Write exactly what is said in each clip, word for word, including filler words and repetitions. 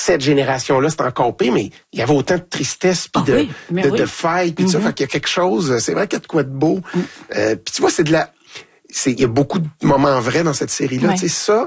cette génération-là, c'est encore pire, mais il y avait autant de tristesse, puis oh, de, oui, de, oui. de failles, puis mm-hmm. tout ça. Fait qu'il y a quelque chose, c'est vrai qu'il y a de quoi de beau. Mm. Euh, puis tu vois, c'est de la... Il y a beaucoup de moments vrais dans cette série-là. Ouais. Tu sais, ça...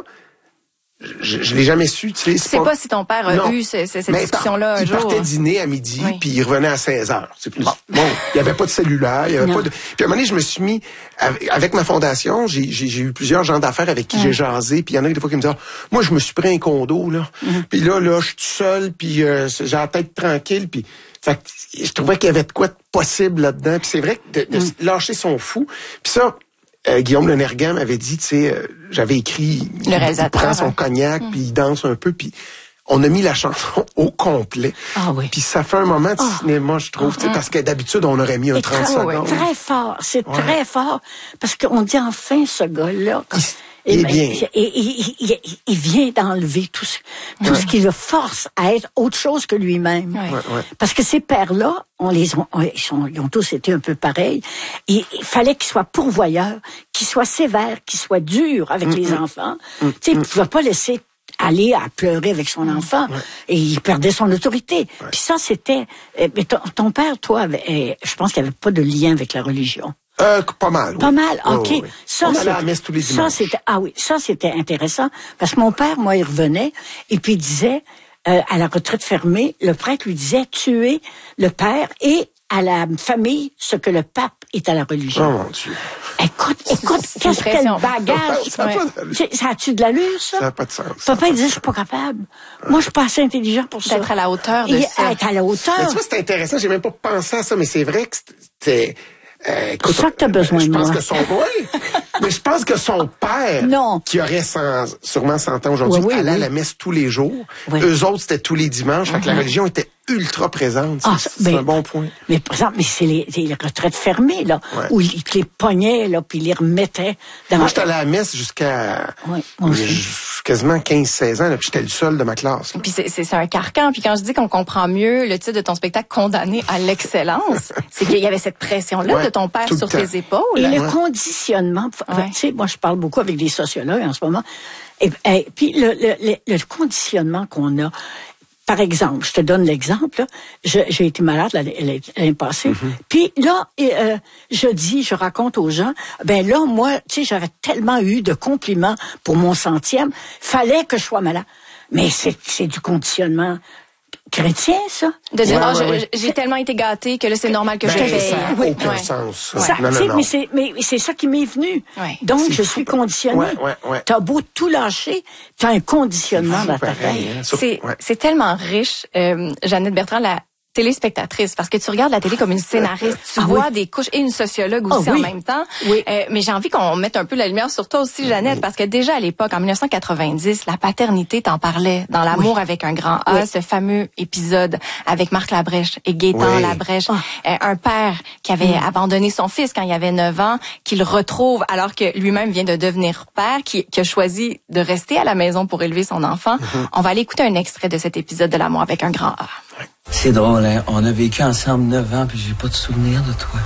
Je, je l'ai jamais su, tu sais. Tu sais pas... pas si ton père a non. eu ce, ce, cette mais discussion-là un il jour. Il partait dîner à midi, oui. puis il revenait à seize heures. C'est plus... Bon. bon, il y avait pas de cellulaire, il y avait non. pas de... Puis à un moment donné, je me suis mis... Avec ma fondation, j'ai, j'ai, j'ai eu plusieurs gens d'affaires avec qui oui. j'ai jasé, puis il y en a des fois qui me disent « Moi, je me suis pris un condo, là. Mm-hmm. Puis là, là, je suis tout seul, puis euh, j'ai la tête tranquille, puis... » Fait que je trouvais qu'il y avait de quoi de possible là-dedans. Puis c'est vrai que de, de mm. lâcher son fou. Puis ça... Euh, Guillaume Lenergan m'avait dit, tu sais, euh, j'avais écrit, le réalisateur, il prend son hein. cognac, puis il danse un peu, puis on a mis la chanson au complet. Ah oui. Puis ça fait un moment de oh. cinéma, je trouve, oh. parce que d'habitude, on aurait mis un trente très, secondes. Très fort, c'est ouais. très fort, parce qu'on dit enfin ce gars-là... Il, il est ben, bien. Et, et, il, il, il vient d'enlever tout ce, tout ouais. ce qui le force à être autre chose que lui-même. Ouais. Ouais, ouais. Parce que ces pères-là, on les ont, ils, sont, ils ont tous été un peu pareils. Et il fallait qu'ils soient pourvoyeurs, qu'ils soient sévères, qu'ils soient durs avec mm-hmm. les enfants. Mm-hmm. Tu sais, il ne pouvait pas laisser aller à pleurer avec son enfant. Ouais. Et il perdait son autorité. Ouais. Puis ça, c'était... Mais ton, ton père, toi, avait, je pense qu'il n'y avait pas de lien avec la religion. Euh, pas mal. Pas oui. mal, ok. Oh, oui. Ça, on allait à la messe tous les dimanches. Ça, c'était, ah oui, ça, c'était intéressant. Parce que mon père, moi, il revenait, et puis il disait, euh, à la retraite fermée, le prêtre lui disait, tuer le père et à la famille ce que le pape est à la religion. Oh mon Dieu. Écoute, écoute, qu'est-ce quel bagage. Ça, ouais. a ça a-tu de l'allure, ça? Ça n'a pas de sens. Papa, il disait, je suis pas capable. Ouais. Moi, je suis pas assez intelligent pour ça. D'être à la hauteur de et, ça. Être à la hauteur. Mais tu vois, c'est intéressant, j'ai même pas pensé à ça, mais c'est vrai que c'était... Euh, écoute, c'est ça que t'as besoin je de pense moi. Que son, oui, mais je pense que son père, non. qui aurait cent, sûrement cent ans aujourd'hui, oui, oui, allait oui. à la messe tous les jours. Oui. Eux autres, c'était tous les dimanches. Mm-hmm. Fait que la religion était ultra présente. Ah, c'est ben, un bon point. Mais par exemple, mais c'est les, les retraites fermées, là, ouais. où ils les pognaient, là, puis ils les remettaient dans... Moi, j'étais allé à la messe jusqu'à ouais, quasiment quinze seize ans, là, puis j'étais le seul de ma classe. Là. Puis c'est, c'est, c'est un carcan. Puis quand je dis qu'on comprend mieux le titre de ton spectacle, Condamné à l'excellence, c'est qu'il y avait cette pression-là ouais, de ton père sur tes épaules. Et ouais. le conditionnement, ouais. tu sais, moi, je parle beaucoup avec des sociologues en ce moment, et, et puis le, le, le, le conditionnement qu'on a... Par exemple, je te donne l'exemple, là, je, j'ai été malade l'année, l'année passée, mm-hmm. puis là, euh, je dis, je raconte aux gens, ben là, moi, tu sais, j'avais tellement eu de compliments pour mon centième, fallait que je sois malade. Mais c'est, c'est du conditionnement chrétien, ça. De dire, ouais, oh, ouais, je, ouais. j'ai tellement été gâtée que là, c'est normal que ben, je paye. Ça n'a oui. aucun ouais. sens. Ça, non, non, non. Mais, c'est, mais c'est ça qui m'est venu. Ouais. Donc, c'est je fou. suis conditionnée. Ouais, ouais, ouais. T'as beau tout lâcher, t'as un conditionnement dans ta tête. Hein. C'est, ouais. c'est tellement riche, euh, Jeannette Bertrand, la téléspectatrice, parce que tu regardes la télé comme une scénariste, tu ah, vois oui. des couches et une sociologue aussi ah, oui. en même temps. Oui. Euh, mais j'ai envie qu'on mette un peu la lumière sur toi aussi, Jeannette, oui. parce que déjà à l'époque, en dix-neuf cent quatre-vingt-dix, la paternité t'en parlait dans L'amour oui. avec un grand A, oui. ce fameux épisode avec Marc Labrèche et Gaétan oui. Labrèche, oh. euh, un père qui avait mmh. abandonné son fils quand il avait neuf ans, qu'il retrouve alors que lui-même vient de devenir père, qui, qui a choisi de rester à la maison pour élever son enfant. Mmh. On va aller écouter un extrait de cet épisode de L'amour avec un grand A. C'est drôle, hein? On a vécu ensemble neuf ans, puis j'ai pas de souvenir de toi.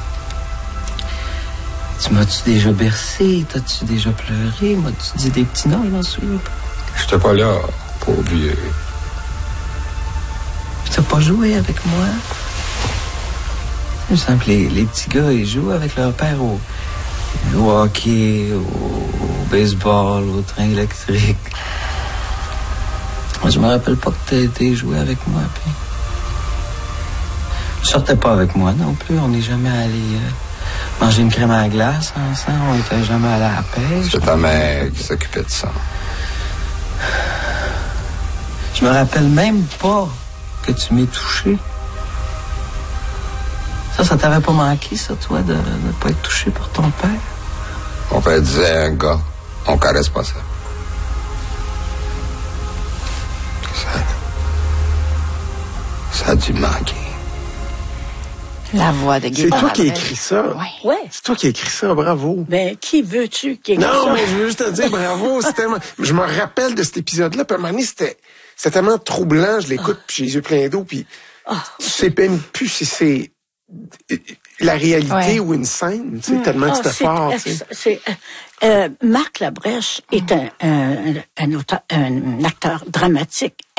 Tu m'as-tu déjà bercé? T'as-tu déjà pleuré? M'as-tu dit des petits noms? Je m'en souviens pas. J'étais pas là, pauvre vieux. T'as pas joué avec moi? Il me semble que les, les petits gars, ils jouent avec leur père au, au hockey, au, au baseball, au train électrique. Moi, je me rappelle pas que t'as été jouer avec moi, puis... Tu sortais pas avec moi non plus. On n'est jamais allé euh, manger une crème à la glace ensemble. On n'était jamais allé à la pêche. C'est ta mère qui s'occupait de ça. Je me rappelle même pas que tu m'aies touché. Ça, ça t'avait pas manqué, ça, toi, de ne pas être touché par ton père? Mon père disait à un gars, on caresse pas ça. Ça, ça a dû manquer. La voix de Gaétan. C'est toi qui as écrit ça. Ouais. Ouais. C'est toi qui as écrit ça, bravo. Ben, qui veux-tu qui écrit ça? Non, mais je veux juste te dire bravo. C'est tellement... Je me rappelle de cet épisode-là, puis à un moment donné, c'était, c'était tellement troublant. Je l'écoute, oh. puis j'ai les yeux pleins d'eau, puis oh. tu sais même plus si c'est la réalité ouais. ou une scène, tu sais, mmh. tellement oh, que c'était c'est, fort. C'est, c'est, euh, Marc Labrèche mmh. est un, un, un, auteur, un acteur dramatique